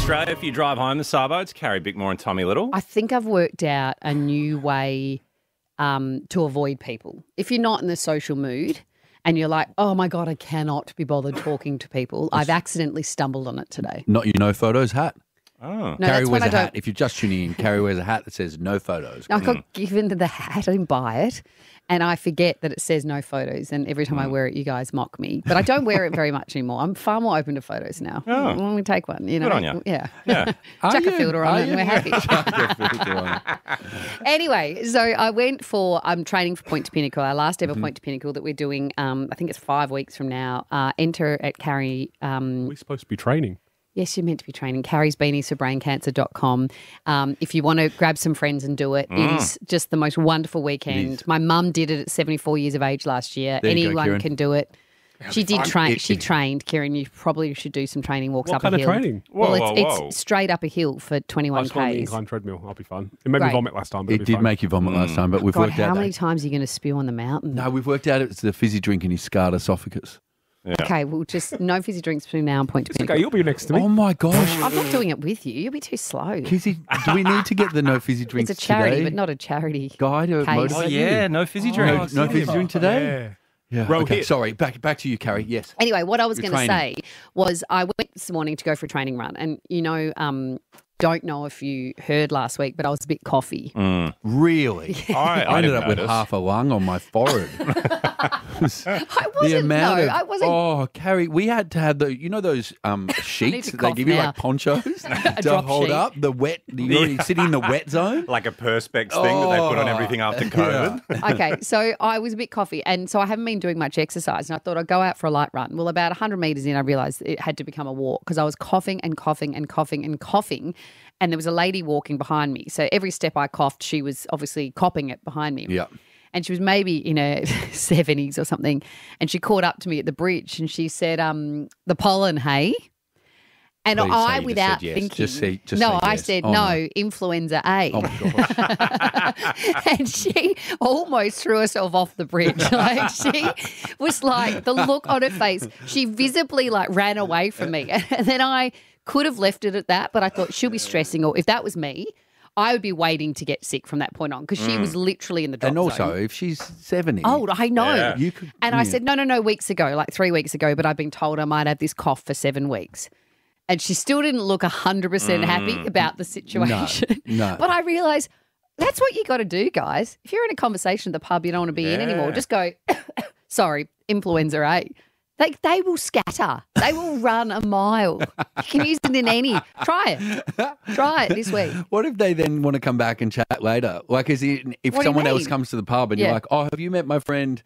Australia, if you drive home the Sabo, it's Carrie Bickmore and Tommy Little. I think I've worked out a new way to avoid people. If you're not in the social mood and you're like, oh, my God, I cannot be bothered talking to people, I've accidentally stumbled on it today. Not your no photos hat. Oh. No, Carrie that's wears when a I hat. If you're just tuning in, Carrie wears a hat that says no photos. I got given the hat, I didn't buy it, and I forget that it says no photos, and every time I wear it, you guys mock me. But I don't wear it very much anymore. I'm far more open to photos now. Oh. When we take one, you know. Good on you. Yeah. Yeah. Chuck a filter on Are it and you? we're happy. Anyway, so I'm training for Point to Pinnacle, our last ever Point to Pinnacle that we're doing, I think it's 5 weeks from now. Enter at Carrie. We're supposed to be training. Yes, you're meant to be training. Carrie's Beanies for Braincancer.com. If you want to grab some friends and do it, it is just the most wonderful weekend. My mum did it at 74 years of age last year. There you go, Anyone Kieran. can do it. She did train. She trained, Kieran. You probably should do some training walks What up kind a of hill. training? Well, Whoa. it's straight up a hill for I 21 was on the k's. incline treadmill. I'll be fun. It made me Great. vomit last time, but It it'll be did fun. make you vomit last time, but we've God, worked out how many that. times are you going to spew on the mountain? No, we've worked out it's the fizzy drink in his scarred esophagus. Okay, well, just no fizzy drinks between now and Point to It's okay, Pinnacle. you'll be next to me. Oh my gosh. I'm not doing it with you. You'll be too slow. Kizzy, do we need to get the no fizzy drinks It's a charity, today? but not a charity. Guy to case. motivate Oh, you? yeah, no fizzy No, drinks. no fizzy drink today? Yeah. Row Okay, hit. sorry. Back to you, Carrie. Yes. Anyway, what I was You're going to say training. was I went this morning to go for a training run, and don't know if you heard last week, but I was a bit coffee. Really? I ended up with half a lung on my forehead. I wasn't. I wasn't. Oh, Carrie, we had to have those sheets to that they cough give you now. like ponchos to drop hold sheet. up the wet. You're already sitting in the wet zone. Like a Perspex thing that they put on everything after COVID. Okay, so I was a bit coffee, and so I haven't been doing much exercise, and I thought I'd go out for a light run. Well, about 100 metres in, I realised it had to become a walk because I was coughing and coughing and coughing and coughing, and there was a lady walking behind me. So every step I coughed, she was obviously copping it behind me. Yeah. And she was maybe in her 70s or something, and she caught up to me at the bridge, and she said, "The pollen, hey." And Please say I, you just without said yes. thinking, Just say I yes. said Oh, no, no. influenza A. Oh my gosh. And she almost threw herself off the bridge. Like she was like, the look on her face, she visibly like ran away from me. And then I could have left it at that, but I thought she'll be stressing, or if that was me, I would be waiting to get sick from that point on because she was literally in the drop And also, zone. if she's 70, Oh, I know. Yeah. you could. And I said, no, weeks ago, like 3 weeks ago, but I've been told I might have this cough for 7 weeks. And she still didn't look 100% happy about the situation. no. But I realised that's what you got to do, guys. If you're in a conversation at the pub you don't want to be in anymore, just go, sorry, influenza A. They will scatter. They will run a mile. You can use it in any. Try it this week. What if they then want to come back and chat later? Like, if What do you someone else mean? comes to the pub and Yeah. you're like, oh, have you met my friend,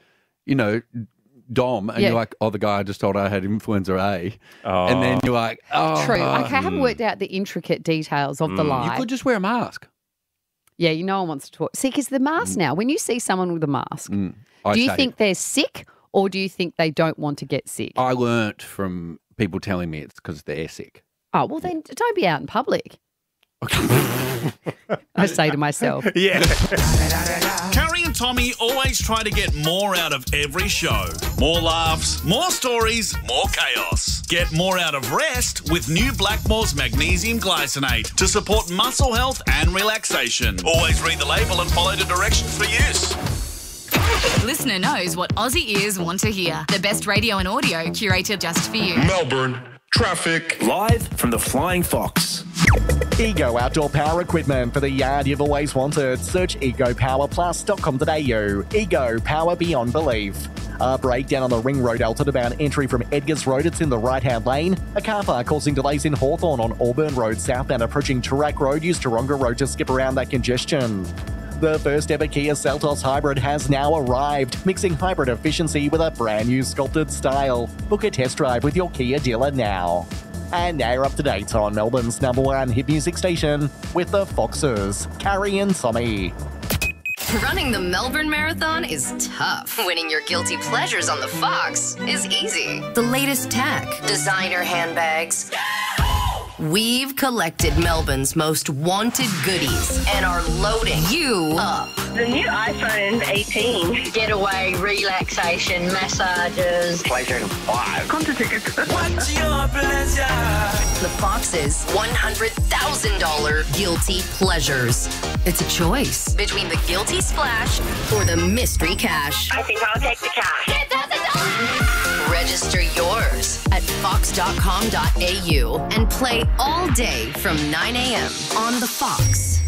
Dom? And Yeah. you're like, oh, the guy I just told I had influenza A. And then you're like, oh. True. Okay, I haven't worked out the intricate details of the lie. You could just wear a mask. Yeah, no one wants to talk. See, because the mask now, when you see someone with a mask, I do you say- think they're sick or do you think they don't want to get sick? I learnt from people telling me it's because they're sick. Oh, well, then don't be out in public. I say to myself. Yeah. Carrie and Tommy always try to get more out of every show. More laughs, more stories, more chaos. Get more out of rest with new Blackmore's Magnesium Glycinate to support muscle health and relaxation. Always read the label and follow the directions for use. Listener knows what Aussie ears want to hear. The best radio and audio curated just for you. Melbourne traffic. Live from the Flying Fox. Ego outdoor power equipment for the yard you've always wanted. Search egopowerplus.com.au. Ego, power beyond belief. A breakdown on the Ring Road Altitude-bound entry from Edgars Road. It's in the right-hand lane. A car park causing delays in Hawthorn on Auburn Road southbound approaching Toorak Road. Use Taronga Road to skip around that congestion. The first ever Kia Seltos Hybrid has now arrived, mixing hybrid efficiency with a brand new sculpted style. Book a test drive with your Kia dealer now. And now you're up to date on Melbourne's #1 hit music station with the Foxes, Carrie and Tommy. Running the Melbourne Marathon is tough. Winning your guilty pleasures on the Fox is easy. The latest tech, designer handbags. We've collected Melbourne's most wanted goodies and are loading you up. The new iPhone 18. Getaway, relaxation, massages. PlayStation 5. Concert tickets. The Fox's $100,000 Guilty Pleasures. It's a choice between the Guilty Splash or the Mystery Cash. I think I'll take the cash. $10,000! Register yours at fox.com.au and play all day from 9 a.m. on The Fox.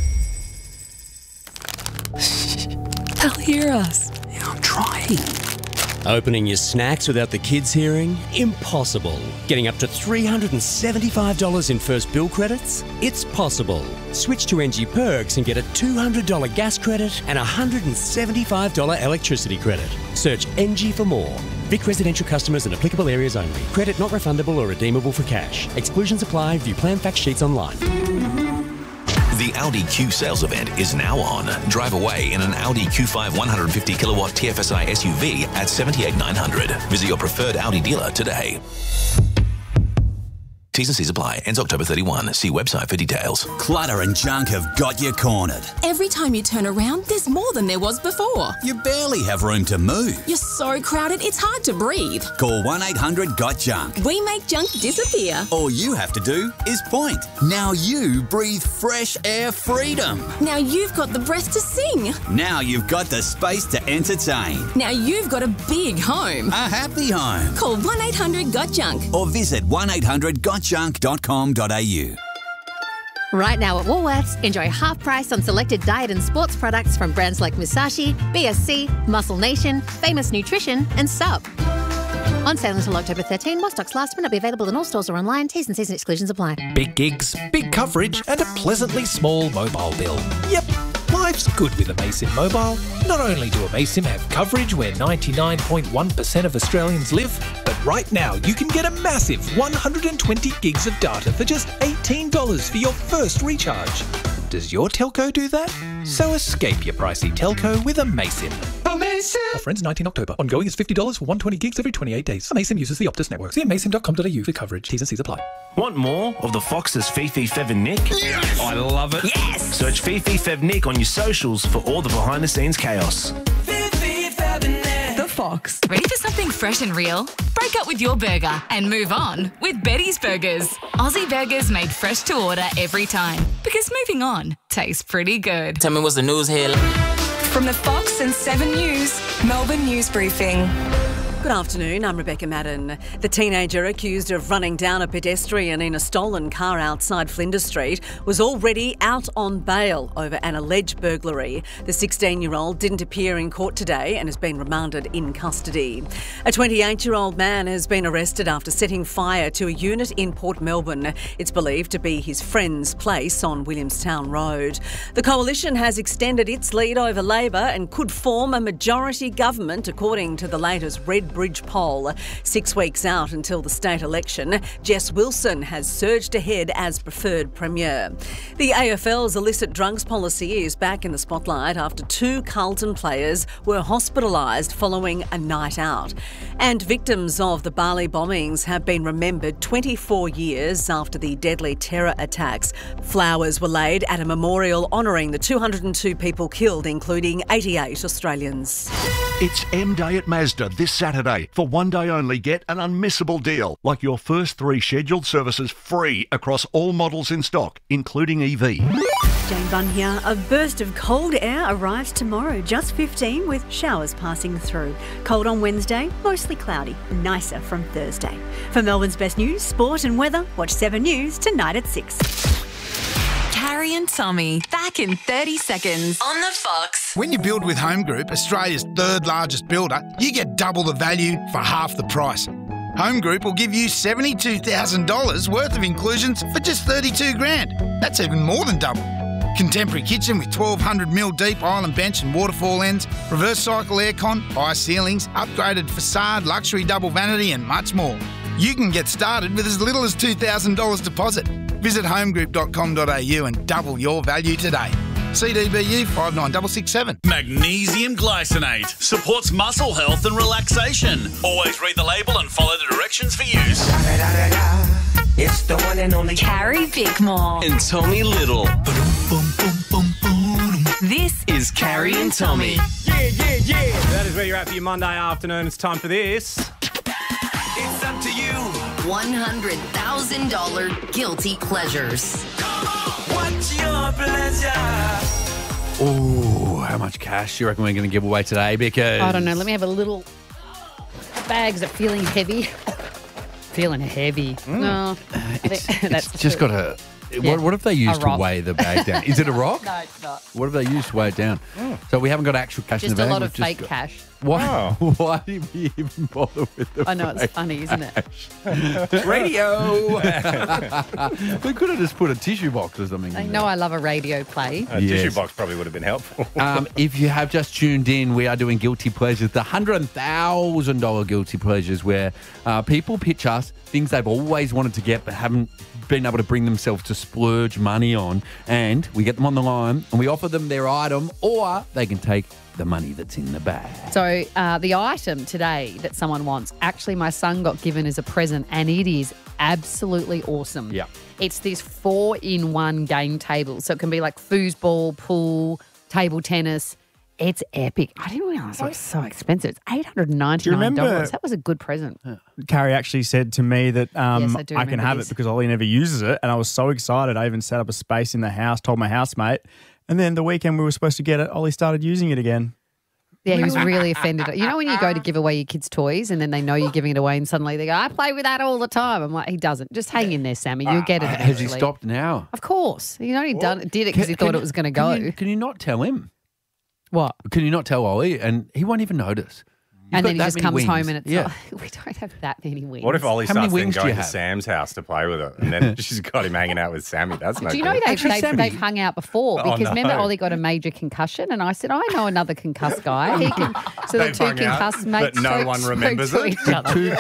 They'll hear us. Yeah, I'm trying. Opening your snacks without the kids hearing? Impossible. Getting up to $375 in first bill credits? It's possible. Switch to NG Perks and get a $200 gas credit and a $175 electricity credit. Search NG for more. Vic residential customers and applicable areas only. Credit not refundable or redeemable for cash. Exclusions apply. View plan fact sheets online. The Audi Q sales event is now on. Drive away in an Audi Q5 150 kilowatt TFSI SUV at $78,900. Visit your preferred Audi dealer today. T's and C's apply. Ends October 31. See website for details. Clutter and junk have got you cornered. Every time you turn around, there's more than there was before. You barely have room to move. You're so crowded, it's hard to breathe. Call 1-800-GOT-JUNK. We make junk disappear. All you have to do is point. Now you breathe fresh air freedom. Now you've got the breath to sing. Now you've got the space to entertain. Now you've got a big home. A happy home. Call 1-800-GOT-JUNK. Or visit 1-800-GOT-JUNK.com.au. Right now at Woolworths, enjoy half price on selected diet and sports products from brands like Musashi, BSC, Muscle Nation, Famous Nutrition and Sub. On sale until October 13, while stocks last, may not be available in all stores or online. T's and C's and exclusions apply. Big gigs, big coverage and a pleasantly small mobile bill. Yep, life's good with Amaysim Mobile. Not only do Amaysim have coverage where 99.1% of Australians live, but right now you can get a massive 120 gigs of data for just $18 for your first recharge. Does your telco do that? So escape your pricey telco with Amaysim. Amaysim! Offer ends 19 October. Ongoing is $50 for 120 gigs every 28 days. Amaysim uses the Optus network. See amaysim.com.au for coverage. T's and C's apply. Want more of the Fox's Fifi, Fev and Nick? Yes! I love it. Yes! Search Fifi, Fev, Nick on your socials for all the behind-the-scenes chaos. Fifi, Fev and Nick. The Fox. Ready for something fresh and real? Break up with your burger and move on with Betty's Burgers. Aussie burgers made fresh to order every time because moving on tastes pretty good. Tell me what's the news here. From the Fox and 7 News, Melbourne News Briefing. Good afternoon, I'm Rebecca Madden. The teenager accused of running down a pedestrian in a stolen car outside Flinders Street was already out on bail over an alleged burglary. The 16-year-old didn't appear in court today and has been remanded in custody. A 28-year-old man has been arrested after setting fire to a unit in Port Melbourne. It's believed to be his friend's place on Williamstown Road. The Coalition has extended its lead over Labor and could form a majority government, according to the latest Red Bridge poll. 6 weeks out until the state election, Jess Wilson has surged ahead as preferred premier. The AFL's illicit drugs policy is back in the spotlight after 2 Carlton players were hospitalised following a night out. And victims of the Bali bombings have been remembered 24 years after the deadly terror attacks. Flowers were laid at a memorial honouring the 202 people killed, including 88 Australians. It's M Day at Mazda this Saturday. For one day only, get an unmissable deal, like your first 3 scheduled services free across all models in stock, including EV. Jane Bunn here. A burst of cold air arrives tomorrow, just 15 with showers passing through. Cold on Wednesday, mostly cloudy, nicer from Thursday. For Melbourne's best news, sport and weather, watch 7 News tonight at 6. Carrie and Tommy, back in 30 seconds. On the Fox. When you build with Home Group, Australia's 3rd largest builder, you get double the value for half the price. Home Group will give you $72,000 worth of inclusions for just $32,000. That's even more than double. Contemporary kitchen with 1,200mm deep island bench and waterfall ends, reverse cycle aircon, high ceilings, upgraded facade, luxury double vanity and much more. You can get started with as little as $2,000 deposit. Visit homegroup.com.au and double your value today. CDBU 59667. Magnesium glycinate supports muscle health and relaxation. Always read the label and follow the directions for use. It's the one and only Carrie Bickmore and Tommy Little. This is Carrie and Tommy. Yeah. That is where you're at for your Monday afternoon. It's time for this. It's up to you. $100,000 guilty pleasures. What's your pleasure? Oh, how much cash do you reckon we're going to give away today? Because I don't know. Let me have a little. Bags are feeling heavy. Feeling heavy. No, it's just got a. Yeah. What have they used A to rock. weigh the bag down? Is it a rock? No, it's not. What have they used to weigh it down? So we haven't got actual cash in Just the a bag. lot we've of just fake got- cash. Why? Why do we even bother with the I know, it's fake funny, isn't it? cash? Radio. We could have just put a tissue box or something. I in know I love a radio play. A tissue box probably would have been helpful. If you have just tuned in, we are doing Guilty Pleasures, the $100,000 Guilty Pleasures, where people pitch us things they've always wanted to get but haven't been able to bring themselves to splurge money on, and we get them on the line and we offer them their item, or they can take the money that's in the bag. So the item today that someone wants, actually my son got given as a present, and it is absolutely awesome. Yeah. It's this 4-in-1 game table. So it can be like foosball, pool, table tennis. It's epic. I didn't realize it was so expensive. It's $899. Do you remember- That was a good present. Carrie actually said to me that Yes, I do I can remember have this. it because Ollie never uses it. And I was so excited. I even set up a space in the house, told my housemate. And then the weekend we were supposed to get it, Ollie started using it again. Yeah, he was really offended. You know when you go to give away your kids' toys and then they know you're giving it away and suddenly they go, I play with that all the time. I'm like, he doesn't. Just hang in there, Sammy. You'll get it Has eventually. he stopped now? Of course. He only did it because he thought it was going to go. Can you not tell him? What? Can you not tell Ollie? And he won't even notice. You've And got then he that just many comes wings. home and it's Yeah. like, we don't have that many wings. What if Ollie How many starts then wings do going you to have? Sam's house to play with it, and then she's got him hanging out with Sammy? That's no Do you good. know they've hung out before? Oh, Because remember no. Ollie got a major concussion and I said, I know another concussed guy. He can, so the They've two hung out, concussed mates but no one spoke remembers to it. each other.